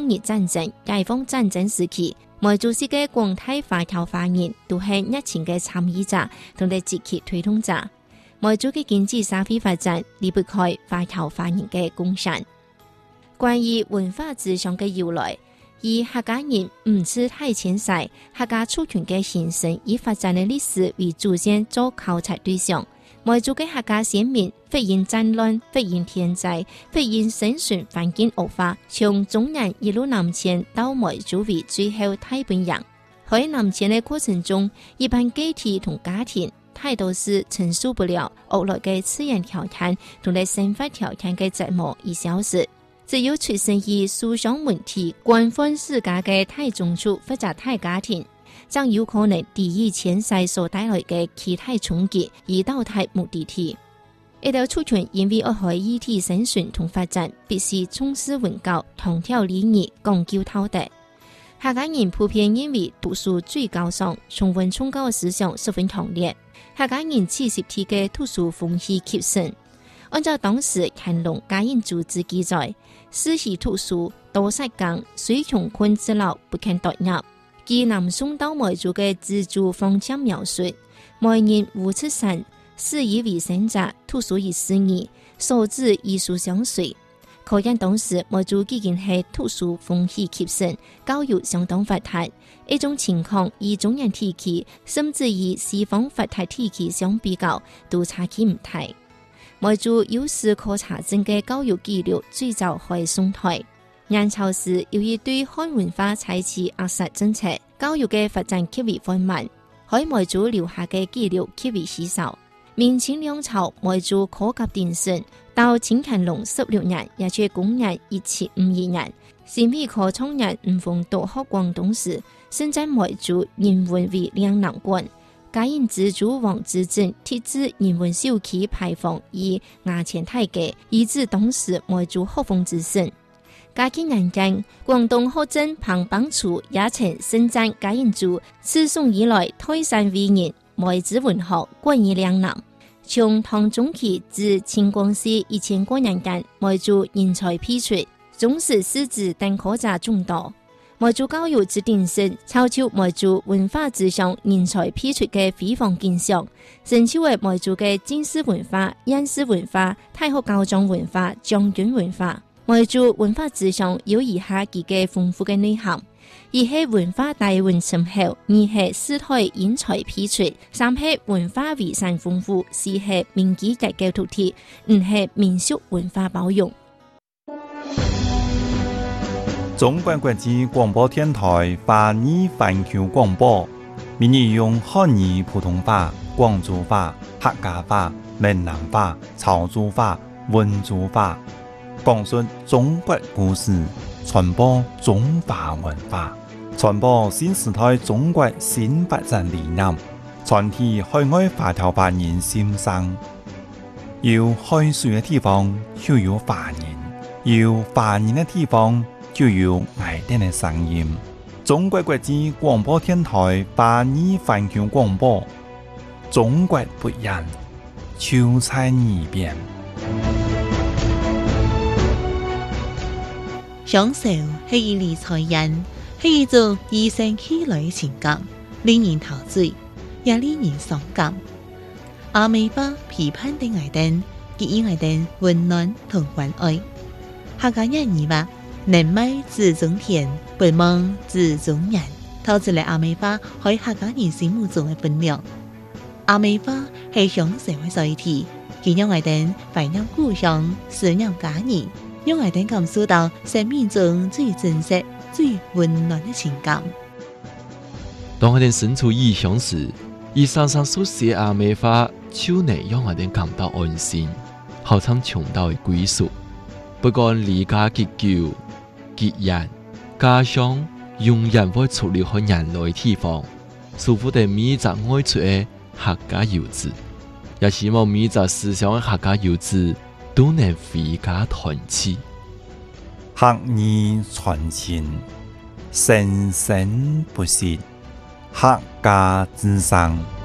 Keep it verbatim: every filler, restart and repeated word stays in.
抗日战争、解放战争時期，每組世界廣大華僑華人都係熱情嘅參與者同埋積極推動者。每組嘅經濟社會發展離不開華僑華人嘅貢獻。關於文化思想嘅由來，以客家人唔似太遷徙、客家族群嘅形成以發展嘅歷史為主線做考察對象。每組嘅客家先民非因戰亂、非因天災、非因生存環境惡化，從中原一路南遷到每組為最後太平洋。喺南遷嘅過程中，一般個體同家庭太多是承受不了惡劣嘅自然條件同埋生活條件嘅折磨而消失。只有出生於思想問題廣泛世界嘅太宗族或者太家庭，將有可能抵禦遷徙所帶來嘅其他衝擊而到達目的地。一條族群因為要喺異地生存同發展，必須重視文教、同條禮儀、講究道德。客家人普遍認為讀書最高尚，崇文崇高嘅思想十分強烈。客家人七十天嘅讀書風氣極盛。按照當時乾隆家人組織記載，世襲讀書多識講，雖窮困之勞不肯獨入。據南宋到梅族嘅自主方針描述，每年五七三，四以為生者讀書以事業，所至藝術相隨。可見當時梅族已經係讀書風氣極盛，教育相當發達。一種情況與中原地區甚至與西方發達地區相比較，都差距唔大。梅族有史可查證嘅教育記錄最早係宋代。元朝時由於對漢文化採取壓實政策，教育嘅發展極為緩慢，喺梅族留下嘅記錄極為稀少。明清兩朝梅族科級典盛，到清乾隆十六年，也就是公元一七五二年，新美科創人吳鳳到學廣東時，盛讚梅族人文為兩難關。家人自主王之政thiết置人文小區牌坊以衙前太極，以致當時梅族學風之盛。嘉慶年間，廣東學政彭邦初也曾盛讚家人族自宋以來推山為人，梅子文學冠以兩難。從唐中期至清光緒一千多年間，梅族人才輩出，中史師資等學者眾多。梅族教育之鼎盛，超超梅族文化思想人才輩出嘅輝煌景象，甚至為梅族嘅進士文化、應試文化、太學教莊文化、將軍文化。梅族文化思想有以下幾個豐富嘅內涵：一係文化大運深厚，二係世代人才輩出，三係文化遺產豐富，四係民紀結構獨特，五係民俗文化保育。 中國國際廣播電台華語環球廣播，每日用漢語普通話、廣州話、客家話、閩南話、潮州話、溫州話，講述中國故事，傳播中華文化，傳播新時代中國新發展理念，傳遞海外華僑華人心聲。有海水嘅地方就有華人，有華人嘅地方就有愛哋嘅聲音。中國國際廣播電台華語環球廣播，中國不一樣，就在耳邊。 享受係一理財人，係一種與生俱來嘅情感，令人陶醉，也令人傷感。阿美巴批判的愛燈，給予愛燈溫暖同關愛。客家人語話：能賣自種田，不忘自種人。透出嚟阿美巴喺客家人心目中嘅分量。阿美巴係享受嘅載體，佢讓愛燈懷念故鄉，思念家人。讓愛燈感受到生命中最真實、最溫暖的情感。 當愛燈身處異鄉時，以常常書寫阿美話，就能讓愛燈感到安心，好像尋到嘅歸屬。不管離家幾久、幾遠，家鄉永遠會出離開人類地方，束縛在每一個愛出嘅客家遊子，也希望每一個思想嘅客家遊子都能回家團聚， 客語傳情，生生不息，客家之聲。